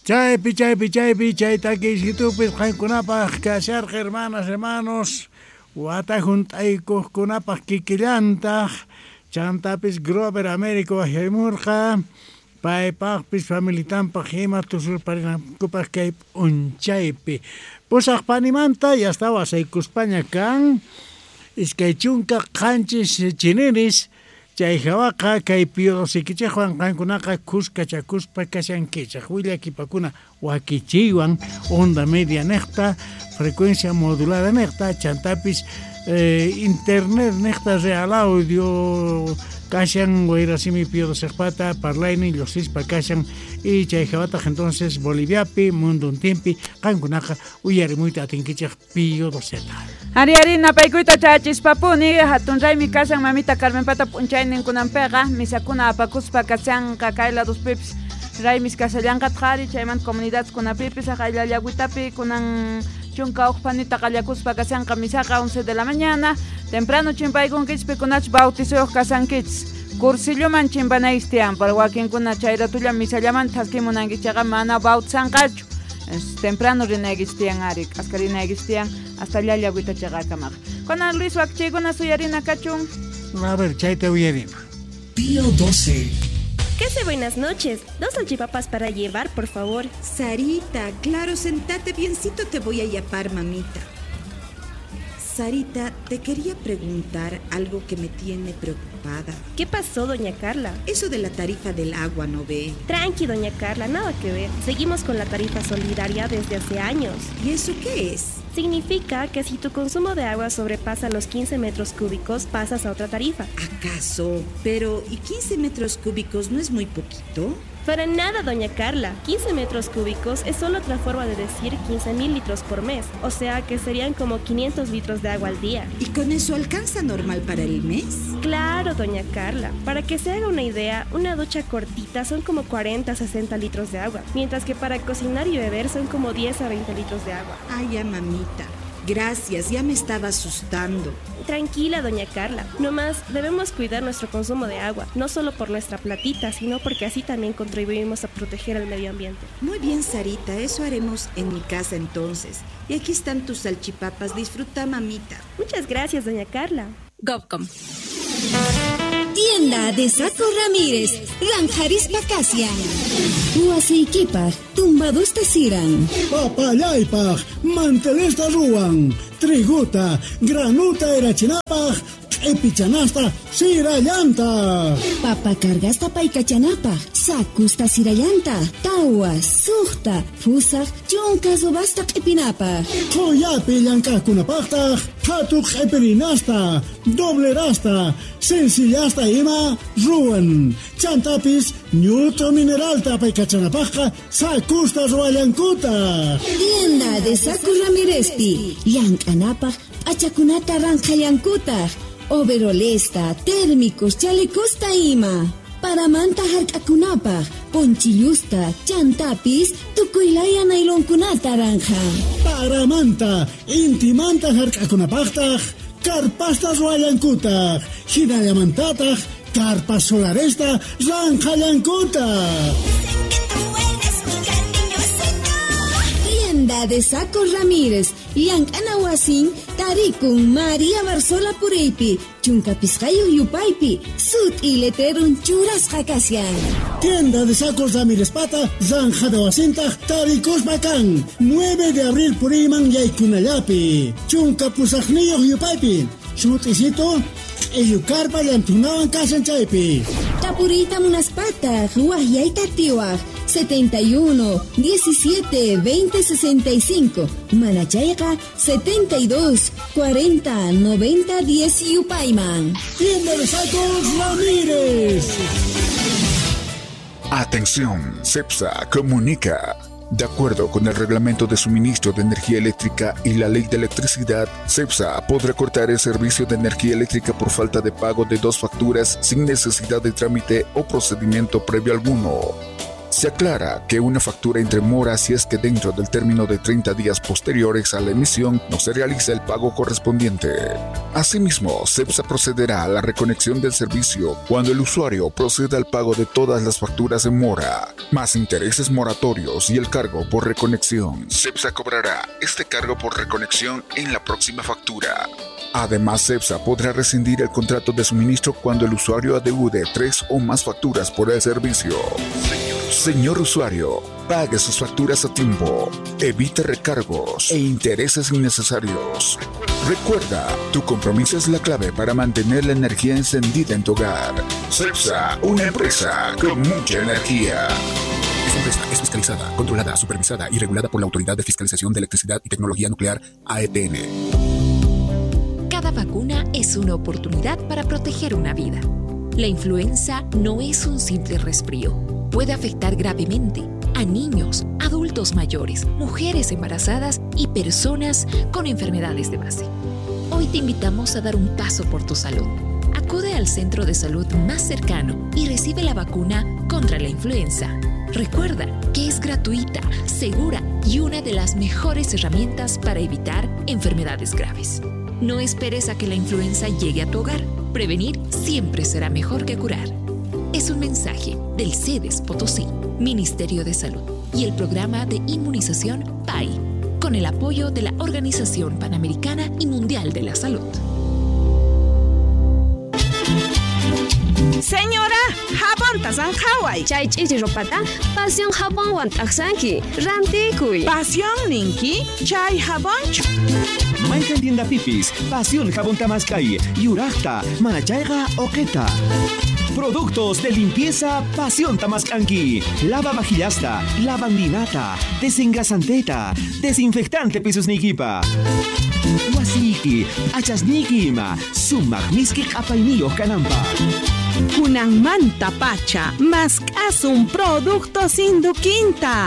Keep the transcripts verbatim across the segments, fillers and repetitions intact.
Chaypi, chaypi, chaypi, chaytaquishitupis qaykunapaq kasharqa hermanas, hermanos, wata junt'aykuqkunapaq kikillantaq, chantapis Grover Américo Ajemurqa, paypaqpis familitanpaq ima tusurparinankupaq kay p'unchaypi. Pusaq panimanta yastawa saykuspaña kan, iskay chunka qanchis chiniris, chay hawaqa kay piodosikichaqwan qankunaqa kuskachakuspa kashankichaq. Willakipakuna wakichiywan onda media niqta, frecuencia modulada niqta, chantapis eh, internet niqta real audio kashan wayrasimi piodosiqpata parlayni llusispa kashan y chay hawataq entonces Boliviapi munduntinpi qankunaqa uyarimuyta atinkichaq piodoseta. Ari ari napaykuyta chachispapuni hatun raymi kashan mamita Carmenpata p'unchaynin kunanpiqa misakuna apakuspa kashanqa kay ladospipis raymis kasallanqa qhari chaymanta comunidadeskunapipis ayllallawitapi kunan chunka uqpanita qallakuspa kashanqa misaqa once de la mañana temprano chimpaykunkichpi kunach bautizuyuq kasankichis kursilluman chimpanaykistiyan para wakinkuna chayratulla misallamanta haskimunankichaqa mana bautizanqachu temprano rinaykistiyan ari k'aska rinaykistiyan hasta llalla witachaqakamaq kunan Luis wakchiykuna suyarina kachun. A ver, chayta uyarina. Pío doce. ¿Qué hace? Buenas noches. Dos salchipapas para llevar, por favor. Sarita, claro, sentate biencito, te voy a yapar, mamita. Sarita, te quería preguntar algo que me tiene preocupada. ¿Qué pasó, doña Carla? Eso de la tarifa del agua, ¿no ve? Tranqui, doña Carla, nada que ver. Seguimos con la tarifa solidaria desde hace años. ¿Y eso qué es? Significa que si tu consumo de agua sobrepasa los quince metros cúbicos, pasas a otra tarifa. ¿Acaso? Pero, ¿y quince metros cúbicos no es muy poquito? Para nada, doña Carla. quince metros cúbicos es solo otra forma de decir quince mil litros por mes. O sea que serían como quinientos litros de agua al día. ¿Y con eso alcanza normal para el mes? Claro, doña Carla. Para que se haga una idea, una ducha cortita son como cuarenta a sesenta litros de agua. Mientras que para cocinar y beber son como diez a veinte litros de agua. Ay, ya, mamita. Gracias, ya me estaba asustando. Tranquila, doña Carla. Nomás debemos cuidar nuestro consumo de agua, no solo por nuestra platita, sino porque así también contribuimos a proteger el medio ambiente. Muy bien, Sarita, eso haremos en mi casa entonces. Y aquí están tus salchipapas, disfruta, mamita. Muchas gracias, doña Carla. Gopcom. Tienda de Saco Ramírez, Ranjaris Pacasia. Huasiykipaq, tumbadusta siran. Papayaypaq, mantelesta ruwan. Triguta, granuta erachinapaq, epichanasta sirallanta. Papa cargasta paykachanapaq, sakusta sirallanta. Tawa, suqta, fusaq, chunka subasta q'ipinapaq. Qoyapi llankakunapaqtaq, hatuq q'ipirinasta, doblerasta, sencillasta ima ruwan. Chantapis, ñuto mineralta paykachanapaqqa, sakusta ruwallankuta. Tienda de Saco Ramírezpi, llankanapaq, achakunata ranjallankutaq. Overolesta, térmicos, chalecosta ima. Para manta hark'akunapaq, ponchillusta, chantapis, tukuylaya naylonkunata ranja. Para manta, intimanta hark'akunapaqtaq, karpasta ruwallankutaq. Hinallamantataq, karpas solaresta ranjallankutaq. Tienda de Saco Ramírez, llank'anawasin, tarikun María Barzola Pureypi, chunka pisqayu yupaypi, sut y leterun churasqa kasyan. Tienda de Sacos Ramírez Pata, Zanja de Wasintaq, Taricos Bacán, nueve de abril Puriman Yaykunallapi, chunka pusaqniyuq yupaypi, shutisito, Eyukarpa llantunawan kasanchaypi. Tapurita munaspata, Guahyayta tiwaq, setenta y uno, diecisiete, veinte, sesenta y cinco. Manachayqa, setenta y dos, cuarenta, noventa, diez yupayman. Tienda de Sacos Ramírez. Atención, CEPSA comunica. De acuerdo con el Reglamento de Suministro de Energía Eléctrica y la Ley de Electricidad, CEPSA podrá cortar el servicio de energía eléctrica por falta de pago de dos facturas sin necesidad de trámite o procedimiento previo alguno. Se aclara que una factura entre mora si es que dentro del término de treinta días posteriores a la emisión no se realiza el pago correspondiente. Asimismo, CEPSA procederá a la reconexión del servicio cuando el usuario proceda al pago de todas las facturas en mora, más intereses moratorios y el cargo por reconexión. CEPSA cobrará este cargo por reconexión en la próxima factura. Además, CEPSA podrá rescindir el contrato de suministro cuando el usuario adeude tres o más facturas por el servicio. Señor usuario, pague sus facturas a tiempo, evite recargos e intereses innecesarios. Recuerda, tu compromiso es la clave para mantener la energía encendida en tu hogar. CEPSA, una empresa con mucha energía. Esta empresa es fiscalizada, controlada, supervisada y regulada por la Autoridad de Fiscalización de Electricidad y Tecnología Nuclear, A E T N. Cada vacuna es una oportunidad para proteger una vida. La influenza no es un simple resfrío. Puede afectar gravemente a niños, adultos mayores, mujeres embarazadas y personas con enfermedades de base. Hoy te invitamos a dar un paso por tu salud. Acude al centro de salud más cercano y recibe la vacuna contra la influenza. Recuerda que es gratuita, segura y una de las mejores herramientas para evitar enfermedades graves. No esperes a que la influenza llegue a tu hogar. Prevenir siempre será mejor que curar. Es un mensaje del CEDES Potosí, Ministerio de Salud y el Programa de Inmunización P A I, con el apoyo de la Organización Panamericana y Mundial de la Salud. Señora, jabón tazan Hawaii. Chay chichi ropata, pasión jabón wantaksanki, rantikuy. Pasión ninki, chay jabón. Maikan tienda pipis, pasión jabón tamascay, yurachta, manachaiga oqueta. Productos de limpieza Pasión Tamascanqui. Lava vajillasta, lavandinata, desengrasanteta, desinfectante pisos niquipa. Wasiki, achasniquima, sumak miskik apainillo canampa. Kunan manta pacha, mascas un producto sin duquinta.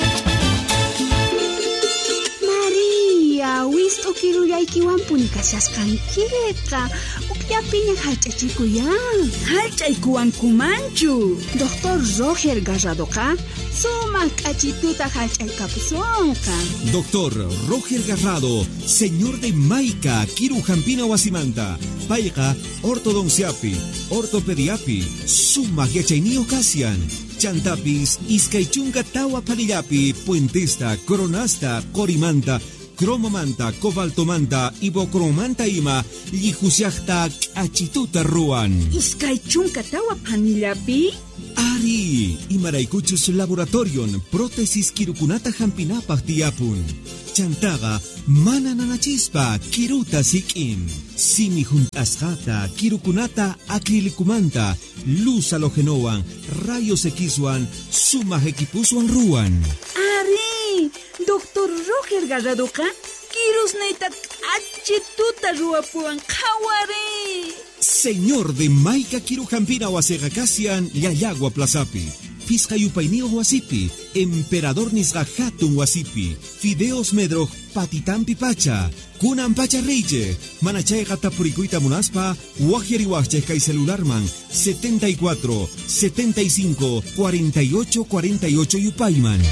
María, wisto kiruyaykiwan punikashasqankita. Ukllapiña hallch'achikuyan. Hallch'aykuwan kumanchu. Doctor Roger Garradoqa sumaq k'achituta hallch'aykapusunqa. Doctor Roger Garrado, señor de Maica, Kirujampina Wasimanta. Paiqa, ortodonciapi, ortopediapi, sumaq yachayniyuq kasyan. Chantapis, iskaychunka tawa palillapi, puentesta, coronasta, corimanta, cromomanta, cobaltomanta, ibocromanta ima, llijusiaqta k'achituta ruan. Iskaychunka tawa panillapi? Ari, imaraykuchus laboratorion, prótesis kirukunata hampinapaq tiyapun. Chantaga, mana nanachispa, kiruta sikin. Simi juntasqata, kirukunata acrilikumanta, luz halogenowan, rayos Xwan, sumaq equipuswan ruan. Ari, Doctor Roger Garradoqa, kirusnayta k'achituta ruwapuwan qhawari. Señor de Maica Kirujampina Wasegakasian, Yayagua Plazapi. Fiscayupainio Wasipi, Emperador Nisqa Hatun Wasipi, Fideos Medroj Patitampi Pacha, Kunan Pacha Reije, Manachayqa Tapurikuita Munaspa, Wajeriwachej Kay Celularman, setenta y cuatro, setenta y cinco, cuarenta y ocho, cuarenta y ocho Yupayman.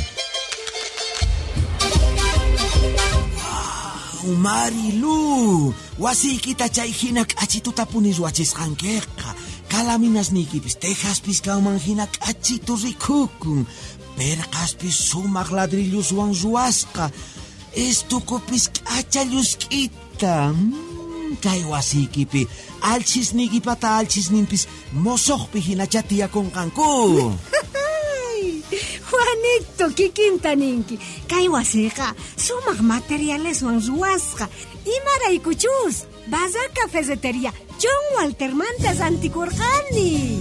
Marilu, wasikita chayhinak achituta punis wachisqankiqa. Kalaminas nikipis tejaspis kaumanhinak achitu rikukun. Perqaspis sumaq ladrilluswan ruwasqa. Estukupis k'achallusk'ita. Kay wasikipi alchisnikipata alchisninpis mosoqpi hina chatiyakunqanku. Juanito, kikinta ninki. Kay wasiqa sumaq materiales wan ruwasqa. Imaraykuchus, Bazar Cafetería, John Walter Mantas Anticorjani.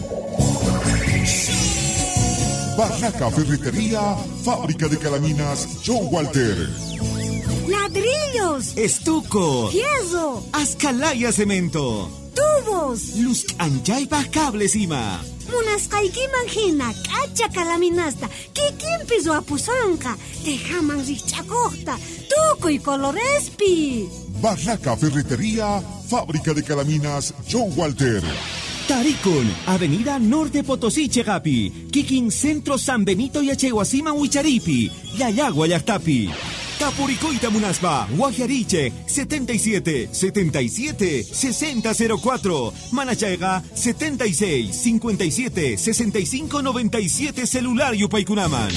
Barraca Ferretería, fábrica de calaminas John Walter. Ladrillos, estuco, fierro, Azcalaya Cemento, tubos, luz anchaypa cables ima. Munasqaykiman hina k'acha kalaminasta kikinpis wapusanqa tejaman riqch'akuqta tukuy colorespi. Barraca Ferretería, fábrica de calaminas John Walter. Taricun, Avenida Norte Potosí Chegapi, Kikin Centro San Benito Yachehuasima Huicharipi, Yayagua Yachtapi. Tapuricoita Munasba, Guajariche, setenta y siete, setenta y siete, sesenta cero cuatro. Manachaiga, setenta y seis, cincuenta y siete, sesenta y cinco, noventa y siete. Celular Yupaykunaman.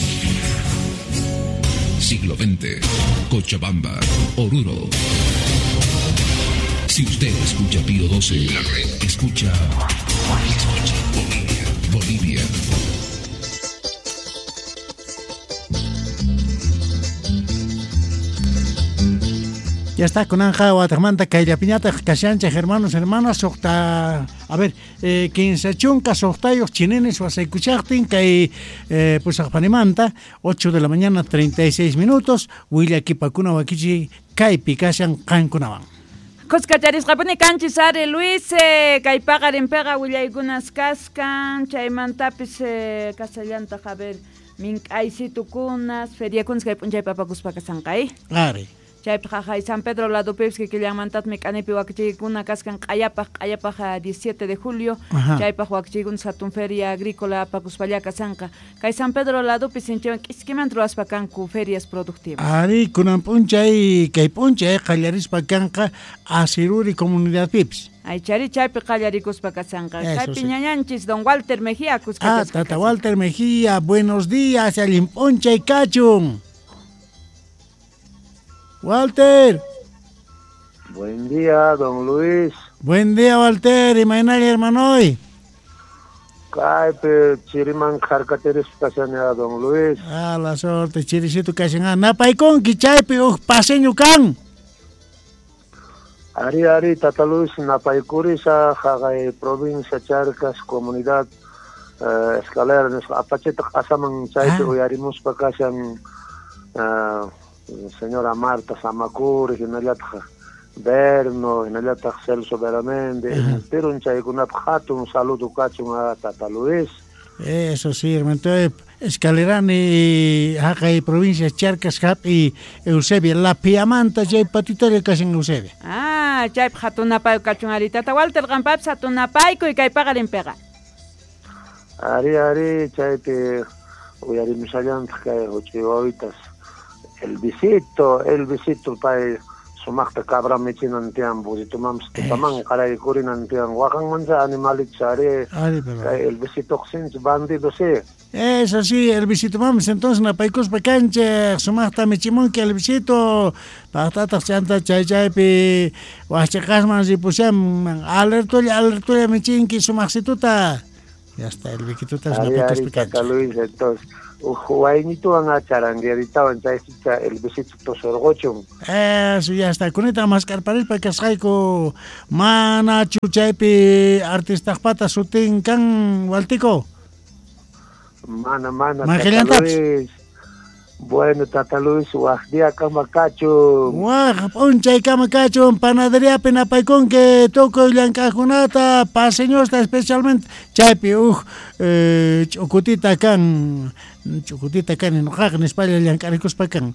Siglo veinte, Cochabamba, Oruro. Si usted escucha Pío doce, escucha, escucha Bolivia, Bolivia. Ya está con Anja o Atamanta Cailla Piñata, Casiancha, hermanos, hermanas, octa. A ver, eh, quince chunkas, octayos, chinenes, o asaycuchachtin, que eh, pues Apanimanta, ocho de la mañana, treinta y seis minutos, William Kipakuna Wakichi, Kaipi, Casian, Kankunaban. Coscacharis Rapuni Canchisare Luis, Caipagar en Pega, William Gunas Cascan, Chaimantapis, Casallanta Javer, Mink Aisitukunas, Feria Kunskai Punjay Papacuspa Casancay. Are. Chaypaj San Pedro Lado Pepsi que le mantat mecanipi wakchiguna cascan ayapaj ayapaj diecisiete de julio chaypaj wakchigun satun feria agrícola pacuspalla casanca kay San Pedro Lado pisinche kiskimantro aspacancu ferias productivas ari kunan punchay kay punchay qallaris pacanca asiruri comunidad pips ay chari chaypi qallaricus pacasanca chaypi ñañanchis don Walter Mejía ah tata Walter Mejía buenos días alim punchay cachun Walter. Buen día, don Luis. Buen día, Walter. ¿Y mañana, hermano? Hoy. Caipe, chiriman carcateres pasanea, don Luis. Ah, la suerte, chirisito casanea. Napaikon, kichaipe, uh, paseño can. Ari, ari, tata Luis, napaikurisa, jagay, provincia, charcas, comunidad, uh, escalera, apacheta, asaman, chaipe, uyarimus, pacasan, uh, señora Marta Samacuri, Hinayatja Berno, Hinayatja Celso Beramendi, pero un chaykunapjato, un saludo cachun a Tata Luis. Eso sí, entonces, Escalerani, Jacay, provincia Charcas, Cap y Eusebia, la Piamanta, Jay Patito de Casin Eusebia. Ah, Jay Hatunapay, Cachunarita, Walter Gampap, Satunapaico y Caipaga en Pega. Ari, Ari, Chayte, Uyarimusayan, Ochigoitas. El visito, el visito para sumacta cabra mechin antian, bujito mams, tamang caray curin antian, wakan manza animalit sare, el visito sin bandido sí. Eso sí, el visito mams, entonces na paicos pecanche, sumacta mechimon que el visito, patata chanta chay chay pi, huachacas más y pusem, alerto, alerto mechin que sumaxituta. Ya está, el visito está na paicos pecanche. Luis, entonces. Ujuainito van a charanguerita, en Chaisita, el besito tosorgochum. Eso ya está. Con esta máscara para el pacasjaico, mana chuchaipi, artista pata sutin can waltico. Mana, mana, Tata Luis. Bueno, Tata Luis, wajdia kamakacho. Waj, ponchay kamakacho, panadería penapaicón que toco y lancajunata, paseñosta especialmente, chaipi, uj, eh, chocutita can. Chukutita kan enojak en España yang karikos pakan.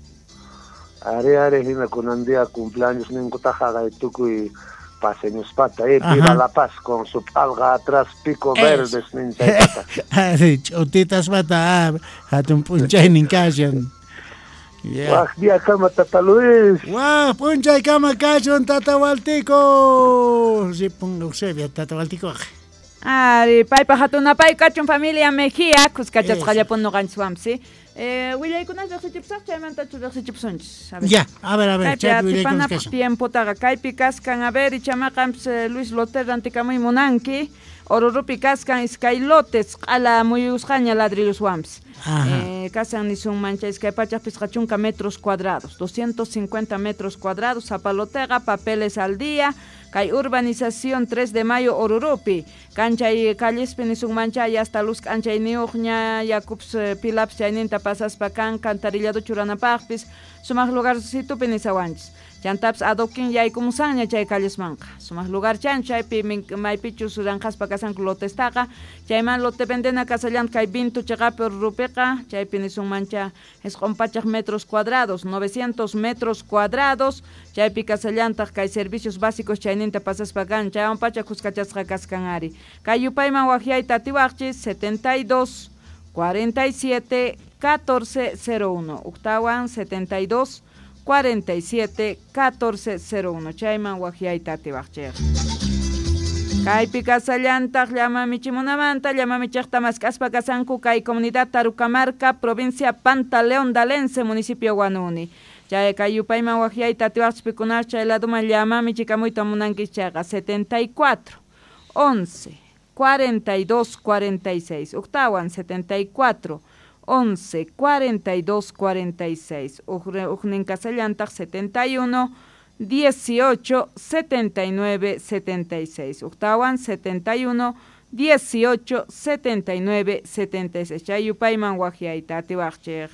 Are are hina kunandia cumpleaños ninkutaja gaituku y paseños pata eh viva La Paz con su palga atrás pico verdes ninchata. Ari chotitas pata hatun punchay ninkasyan. Wah dia kama Tata Luis. Wah punchay kama kasyon Tata Waltico. Si pung Eusebia Tata Waltico. Ari, pai pajatunapay kachun familia Mejía, kuskachas qalapun noqanchwamsi. Eh, willaykunas riqsichipsaq chaymanta riqsichipsunchis. Ya, a ver, a ver, chay willaykunas kashan. Tiempo taga kaypi kaskan, a ver, ichamaqqams Luis Loter antikamuy munanki, Orurupi kaskan iskay lotes q'ala muyusqaña ladrilluswamsi. Eh, kasan nisun mancha iskay pachaqpis qachunka metros cuadrados, doscientos cincuenta metros cuadrados, zapalotega, papeles al día. Kay urbanización tres de mayo Orurupi, kanchay callespi nisun manchay hasta luz kanchay niuqña yakups pilaps chayninta pasaspa kan cantarillado churanapaqpis sumaq lugarcitupi nisawanchis. chantaps adoquin yaykumusanña chay callismanqa sumaq lugar chan chaypi maypichu suranqaspa kasanku lotestaqa chayman lote vendena kasallant kay Vintu chaqapi rupiqa chaypi nisunmancha esqonpachaq metros cuadrados novecientos metros cuadrados chaypi kasallantaq kay servicios básicos chayninta pasaspa kan chaywanpacha kuskachasqa kaskanari kay yupayman wahyayta atiwaqchis setenta y dos cuarenta y siete catorce cero uno octawan setenta y dos cuarenta y siete catorce cero uno chayman wahyayta atiwaqchik kaypi kasallantaq llamamichimunamanta llamamichaqta maskaspa kasanku kay comunidad Tarucamarca provincia Pantaleondalense municipio Guanuni chay kay yupayman wahyayta atiwaqchipikunar chay ladoman llamamichikamuyta munankischaqa setenta y cuatro once cuarenta y dos cuarenta y seis octawan setenta y cuatro once cuarenta y dos cuarenta y seis ujnin kasallantaq setenta y uno dieciocho setenta y nueve setenta y seis octawan setenta y uno dieciocho setenta y nueve setenta y seis chay yupayman wahyayta atiwaqchik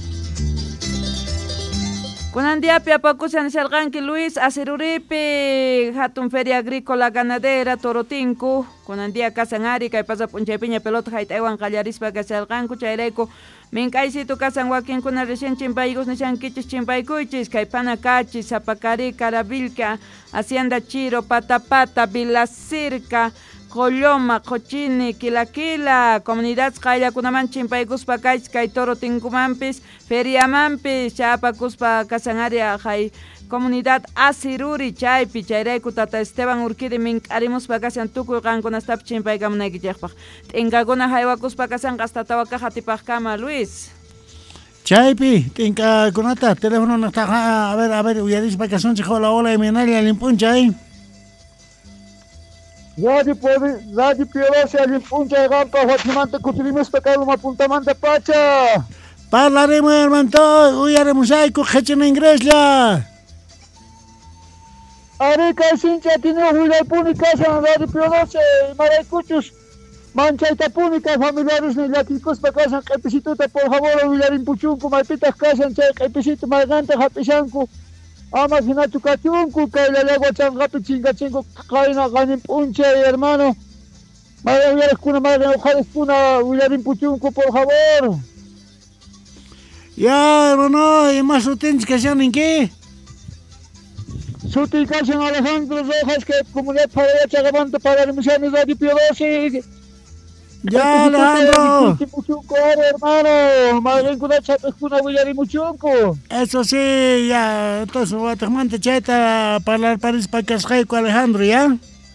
kunandiapi apakusan nisharqanki Luis Aciruripi hatun feria agrícola ganadera Torotinku kunandia kasan ari kay pasa punchaypiña pelota hayt'aywan qallarispa kasharqanku chayrayku mink'aysitu kasan wakinkuna recién chimpaykus nishankichis chimpaykuychis kay Panakachi Zapacari Caravilca Hacienda Chiro Patapata Vilacirca Colloma, Cochini, Quilaquila, comunidad qayllakunaman chimpaykuspa kaychis kay Torotinkumanpis, feriamampis, chapakuspa kasanarea hay comunidad Aciruri chaypi chayrayku tata Esteban Urquidi mink'arimuspa kasan tukuy qankunastapi chimpaykamunaykillaqpaq. T'ingakuna haywakuspa kasan hasta Tawaka hatipaqkama Luis. Chaypi, t'inkakunata, teléfono naqtaqa, a ver, a ver, uyarispa kasunchik hola hola iminalia limpunchay. Radi puede, Radi Piorosia limpuncha y gampa, Huachimante Cutirimusta Calma Puntamante Pacha. Parlaremos hermano, uyaremos ahí con Hechina Ingresla. Arica Sincha tiene Huila Púnica, Radi Piorosia, Maraicuchus, Manchaita Púnica, familiares ni laticos para casa, Capicituta, por favor, Huilarin Puchunco, Malpitas Casa, Capicito, Marganta, Japishanco. Ama hinatu kachunku kay lalagwa changapi chinga chingo kaina ganin punche hermano. Madre uyares kuna madre ojales kuna uyarin puchunku por favor. Ya hermano, y más utens que sean en qué? Sutil Casan Alejandro Rojas que comunidad para la chagabanta para el museo de Radio Piodosi. Ya Alejandro. Hermano, madre kuna chapes kuna uyarin muchunku. Eso sí, ya, entonces voy a tomar cheta para el país para que es Alejandro, ¿ya?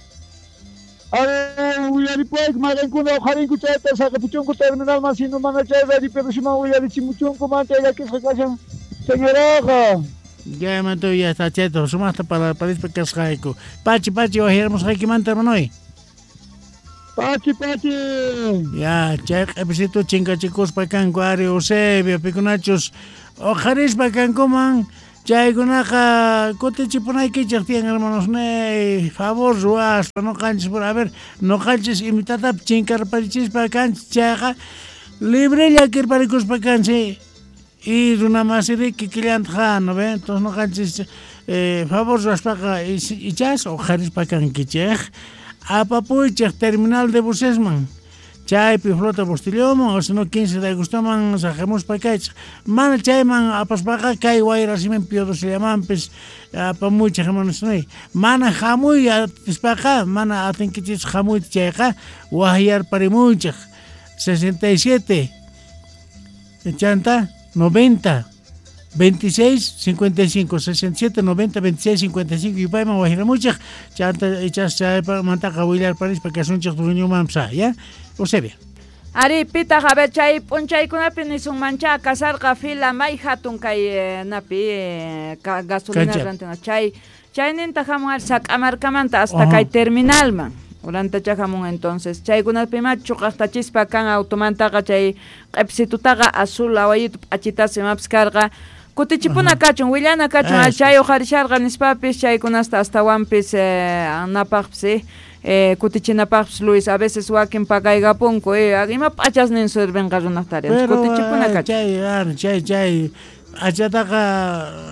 Ay, uyarin pues, madre kuna ojarin kucheta saca puchunku terminal más sino manager de Piodosi uyarin chimuchunku mante ya que se casan señora. Ya me ya está cheto, sumaste para el país para que es Pachi, Pachi, ojeramos aquí mante hermano. Pachi, Pachi. Ya, chek, episito chinga chicos pa kan Guari Eusebio, pikunachos, ojaris pa kan kuman, chay kunaka, kote chipunay kichaktian hermanos, ne, favor, ruas, pa no canches por, a ver, no canches imitata chinkar parichis pa kan, chaka, libre ya kir paricus pa kan, sí, y una masiri que kiliant han, ¿no ve? Entonces no canches, eh, favor, ruas pa kan, y chas, ojaris pa kan kichek, Apapuichak terminal de buses man. Chaypi flota postilloma, o si no quince de agosto man sajemos pa kach. Man chay man apaspaka kay guayra simen piodo se llaman pues apamuichak man snoi. Man jamuy apaspaka, man atenkichis jamuy chayka, wahiyar parimuichak. sesenta y siete, ochenta, noventa. veintiséis cincuenta y cinco sesenta y siete noventa veintiséis cincuenta y cinco y para guajira muchas chanta echas para mantaca William París para que asun chak tuño mamsa ya o se ve Ari pita haber chay punchay kunapi ni sun mancha kasar fila mai hatun kay napi gasolina rantena chay chay ninta jamuar sak amarkamanta hasta kay terminal man Uranta chajamun entonces chay kunapi machu hasta chispa kan automantaga chay qepsitutaga azul awayit achitase mapskarga Kutichipuna kachun, Willana kachun, al chay ojarisharga nispapis, chay kunasta hasta wampis napaqpsi, kutichinapaqpis Luis, a veces wakin pagaygapunku, ima pachas nin sirvenga runaqtarias, kutichipuna kachun. Chay, chay, chay, achataqa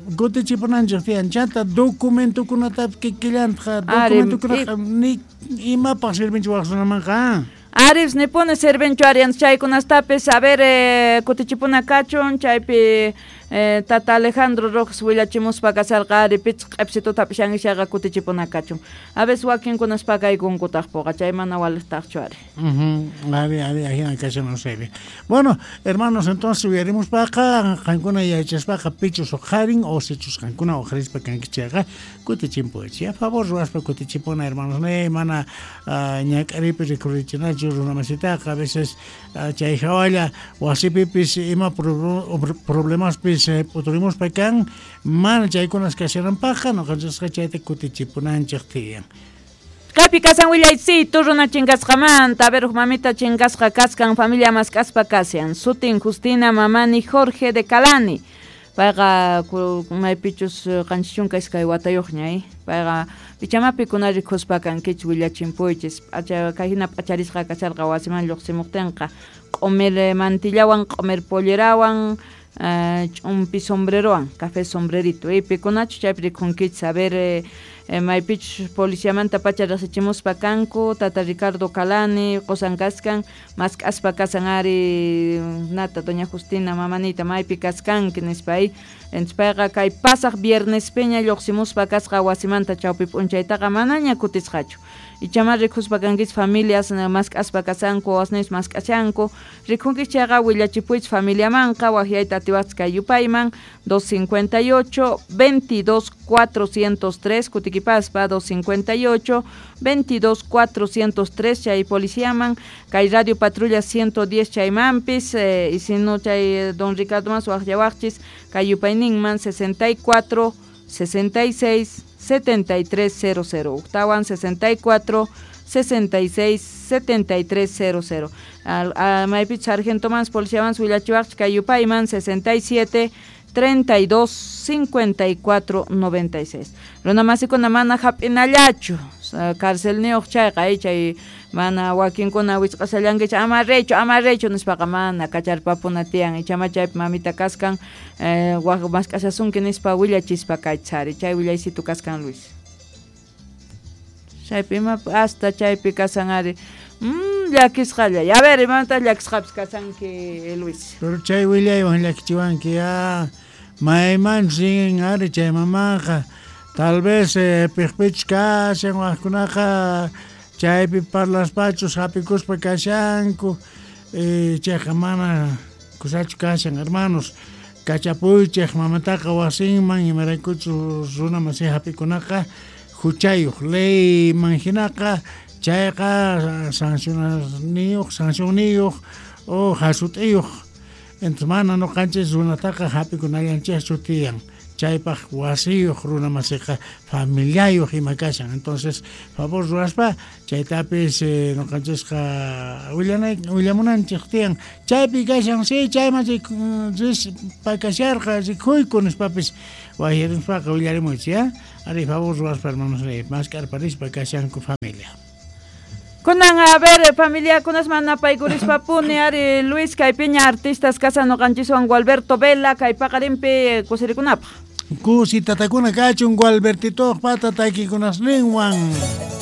kutichipunanchik tiyan chanta documentukunata kikillantqa documentukunaqa ni imapaq sirvinchik waqsunamanqa Aris nipune servencho arians chaykunastapis a ver eh, kutichipuna kachun chaypi eh, tata Alejandro Rojas willachimuspa kasarqa aripich q'epsituta pishangishaqa kutichipuna kachun a veces wakinkunaspa kaykunkutaqpuqa chay mana walaqtaqchu ari mhm ari ari ajina kachun sebi bueno hermanos entonces uyarimuspaqa qankuna yachaspaqa pichus oqharin o sichus qankuna oqharispa kankichaqa kutichimpuchi a favor ruaspa kutichipuna hermanos ne mana uh, ñak'aripi rikurichinach runamasitaqa a veces uh, chay hawalla wasipipis ima problemas pis eh, puturimuspa kan mana chaykunas kasharanpaqa noqanchikqa chayta kutichipunanchik tiyan Kapi kasan willaysitu runa chingasqamanta a ver mamita chingasqa kaskan familia maskaspa kasian sutin Justina mamani Jorge de Calani payqa maypichus qanchishunka iskay watayuqñay payqa pichamapi kunari khuspa kankich willachimpuychis kayhina p'acharisqa kasarqa wasiman lluqsimuqtinqa q'umir mantillawan q'umir pollerawan ch'umpi sombrerowan café sombrerito y pikunachu chaypi rikunkichis a ver eh, eh, maypich policiamanta pacha riqsichimuspa kanku tata Ricardo Calani qosankaskan mask'aspa kasan ari nata doña Justina mamanita maypi kaskanki nispay entonces payqa kay pasaq viernes peña lluqsimuspa kasqa wasimanta chawpi p'unchaytaqa manaña kutisqachu Ichama rikuspa kankis familias mask'aspa kasanku wasnis mask'ashanku rikunkichis chayqa willachipuich familia manqa wahyayta atiwaqchis kay yupayman dos cincuenta y ocho veintidós cuatrocientos tres kutikipaspa dos cincuenta y ocho veintidós cuatrocientos tres chay policiaman kay radio patrulla ciento diez chaymanpis eh, y si no chay don Ricardo mas waqllawaqchis kay yupayninman sesenta y cuatro sesenta y seis setenta y tres cero cero octawan sesenta y cuatro sesenta y seis setenta y tres cero cero al a maypich sargento mans policía mans willachiwaqchis kay yupayman sesenta y siete treinta y dos cincuenta y cuatro noventa y seis runa masikuna mana hap'inallachu cárcel niyuq chayqa ay chay mana wakinkuna wisq'asallankichu ama recho ama recho nispaqa mana kacharpapuna tiyan ichama chaypi mamita kaskan eh, mask'asasunki nispa willachispa kaychari chay willaysitu kaskan Luis chaypi ima hasta chaypi kasan ari mmm llakisqallay a ver imanta llakisqapis kasanki Luis pero chay willaywan llakichiwanki ya mayman siguen ari chay mamaqa tal vez eh, piqpich kashan waqkunaqa chaypi parlaspachus hapikuspa kashanku eh, chayqa mana kusachu kashan hermanos kachapuychik mamataqa wasinman imaraykuchus runa masi hapikunaqa huchayuq ley manhinaqa chayqa sancionaniyuq sancioniyuq o hasut'iyuq entonces mana nuqanchis runataqa hapikunallanchikchu tiyan chaypaq wasiyuq runa masiqa familiayuq ima kashan entonces favor ruaspa chaytapis eh, nuqanchisqa willanay willamunanchik tiyan chaypi kashan si chayman pakasharqa rikhuyku nispapis wahirinpaqa willarimunchis ya ari favor ruaspa hermanos mas k'arparispa kashanku familia Kunan a ver familia kunas mana paykurispa puni ari Luis kay piña artistas casa noqanchiswan Gualberto Vela kay paqarinpi kusirikunapaq kusi tatakuna kachun Gualbertito pata taykikunas ninwan